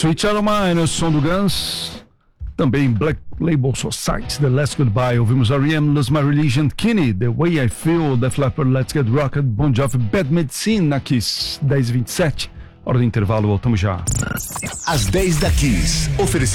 Sweet Child O' Mine, o som do Guns. Também Black Label Society, The Last Goodbye. Ouvimos R.E.M., Lose My Religion, Kenny, The Way I Feel, Def Leppard, Let's Get Rocked, Bon Jovi, Bad Medicine, na Kiss, 10h27. Hora do intervalo, voltamos já. Às 10 da Kiss.